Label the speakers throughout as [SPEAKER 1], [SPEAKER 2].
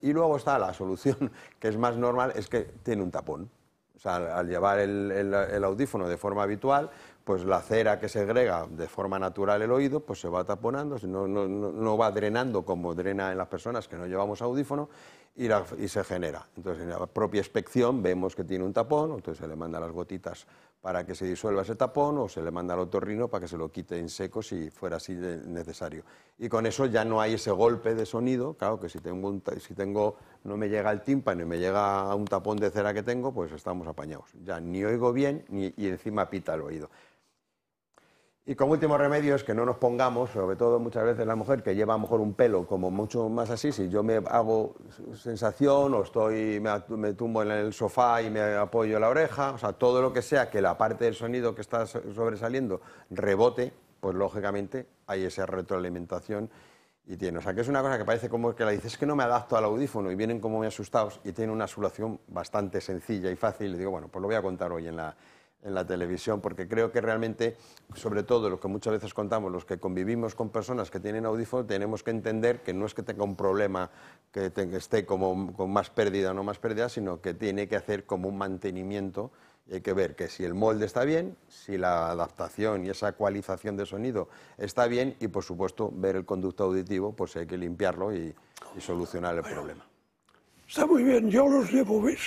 [SPEAKER 1] Y luego está la solución, que es más normal, es que tiene un tapón. O sea, al llevar el audífono de forma habitual, pues la cera que segrega de forma natural el oído, pues se va taponando, no va drenando como drena en las personas que no llevamos audífono y se genera. Entonces, en la propia inspección vemos que tiene un tapón, entonces se le manda las gotitas para que se disuelva ese tapón o se le manda al otorrino para que se lo quite en seco si fuera así necesario. Y con eso ya no hay ese golpe de sonido, claro que si no me llega el tímpano y me llega a un tapón de cera que tengo, pues estamos apañados. Ya ni oigo bien y encima pita el oído. Y como último remedio es que no nos pongamos, sobre todo muchas veces la mujer que lleva a lo mejor un pelo como mucho más así, si yo me hago sensación o me tumbo en el sofá y me apoyo la oreja, o sea, todo lo que sea que la parte del sonido que está sobresaliendo rebote, pues lógicamente hay esa retroalimentación y tiene. O sea, que es una cosa que parece como que la dices, es que no me adapto al audífono y vienen como muy asustados y tiene una solución bastante sencilla y fácil. Y digo, bueno, pues lo voy a contar hoy en la televisión, porque creo que realmente, sobre todo lo que muchas veces contamos, los que convivimos con personas que tienen audífono, tenemos que entender que no es que tenga un problema que esté como con más pérdida o no más pérdida, sino que tiene que hacer como un mantenimiento y hay que ver que si el molde está bien, si la adaptación y esa ecualización de sonido está bien y, por supuesto, ver el conducto auditivo, pues hay que limpiarlo y solucionar el problema.
[SPEAKER 2] Está muy bien, yo los llevo, ¿ves?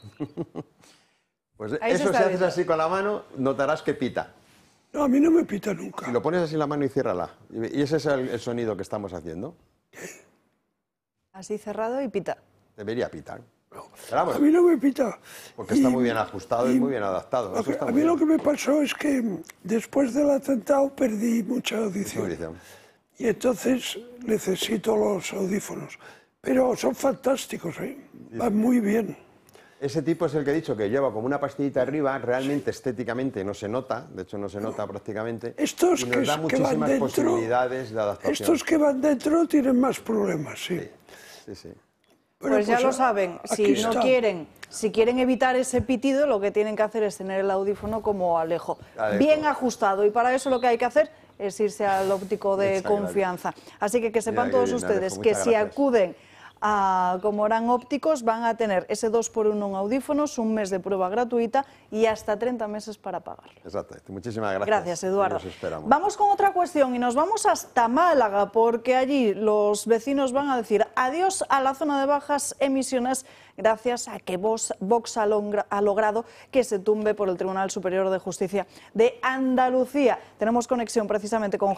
[SPEAKER 1] Pues eso, si haces así con la mano, notarás que pita.
[SPEAKER 2] No, a mí no me pita nunca.
[SPEAKER 1] Si lo pones así en la mano y ciérrala. Y ese es el sonido que estamos haciendo.
[SPEAKER 3] Así cerrado y pita.
[SPEAKER 1] Debería pitar.
[SPEAKER 2] No,
[SPEAKER 1] vamos,
[SPEAKER 2] a mí no me pita.
[SPEAKER 1] Porque está muy bien ajustado y muy bien adaptado.
[SPEAKER 2] A mí lo que me pasó es que después del atentado perdí mucha audición. Y entonces necesito los audífonos. Pero son fantásticos, ¿eh? Van muy bien.
[SPEAKER 1] Ese tipo es el que he dicho, que lleva como una pastillita arriba, realmente estéticamente no se nota, de hecho no se nota prácticamente,
[SPEAKER 2] estos
[SPEAKER 1] y nos da muchísimas posibilidades de adaptación.
[SPEAKER 2] Estos que van dentro tienen más problemas, sí.
[SPEAKER 1] Sí.
[SPEAKER 3] Bueno, pues ya lo saben, si quieren evitar ese pitido, lo que tienen que hacer es tener el audífono como Alejo, bien ajustado, y para eso lo que hay que hacer es irse al óptico de confianza. Así que sepan todos ustedes que si acuden a Comorán Ópticos van a tener ese 2x1 en audífonos, un mes de prueba gratuita y hasta 30 meses para pagar.
[SPEAKER 1] Exacto, muchísimas gracias.
[SPEAKER 3] Gracias, Eduardo. Vamos con otra cuestión y nos vamos hasta Málaga, porque allí los vecinos van a decir adiós a la zona de bajas emisiones gracias a que Vox ha logrado que se tumbe por el Tribunal Superior de Justicia de Andalucía. Tenemos conexión precisamente con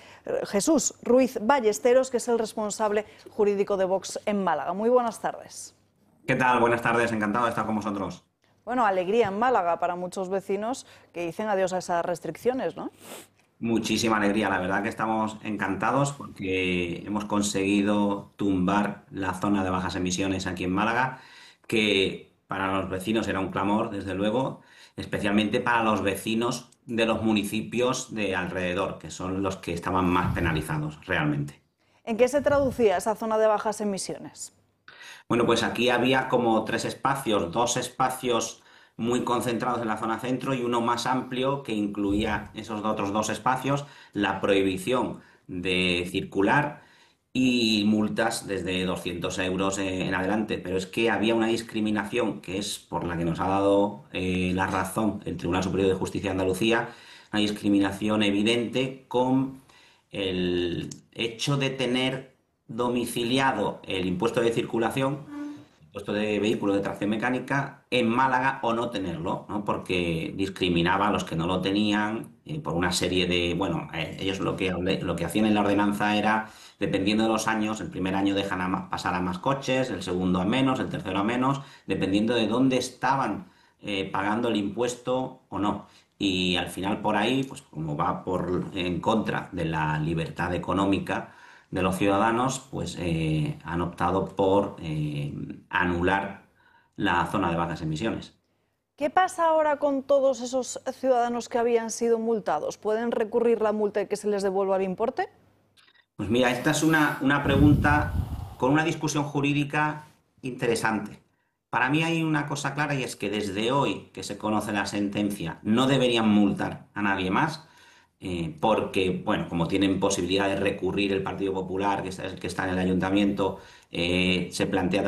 [SPEAKER 3] Jesús Ruiz Ballesteros, que es el responsable jurídico de Vox en Málaga. Muy buenas tardes.
[SPEAKER 4] ¿Qué tal? Buenas tardes, encantado de estar con vosotros.
[SPEAKER 3] Bueno, alegría en Málaga para muchos vecinos que dicen adiós a esas restricciones, ¿no?
[SPEAKER 4] Muchísima alegría, la verdad que estamos encantados porque hemos conseguido tumbar la zona de bajas emisiones aquí en Málaga, que para los vecinos era un clamor, desde luego, especialmente para los vecinos de los municipios de alrededor, que son los que estaban más penalizados realmente.
[SPEAKER 3] ¿En qué se traducía esa zona de bajas emisiones?
[SPEAKER 4] Bueno, pues aquí había como 3 espacios, 2 espacios muy concentrados en la zona centro y uno más amplio que incluía esos otros 2 espacios, la prohibición de circular y multas desde 200 euros en adelante. Pero es que había una discriminación que es por la que nos ha dado la razón el Tribunal Superior de Justicia de Andalucía, una discriminación evidente con el hecho de tener domiciliado el impuesto de circulación, impuesto de vehículos de tracción mecánica, en Málaga o no tenerlo, ¿no? Porque discriminaba a los que no lo tenían por una serie de... Bueno, ellos lo que hacían en la ordenanza era, dependiendo de los años, el primer año dejan pasar a más coches, el segundo a menos, el tercero a menos, dependiendo de dónde estaban pagando el impuesto o no. Y al final por ahí, pues como va en contra de la libertad económica de los ciudadanos, pues han optado por anular la zona de bajas emisiones.
[SPEAKER 3] ¿Qué pasa ahora con todos esos ciudadanos que habían sido multados? ¿Pueden recurrir la multa y que se les devuelva el importe?
[SPEAKER 4] Pues mira, esta es una pregunta con una discusión jurídica interesante. Para mí hay una cosa clara y es que desde hoy que se conoce la sentencia no deberían multar a nadie más, porque, bueno, como tienen posibilidad de recurrir el Partido Popular, que está en el ayuntamiento, se plantea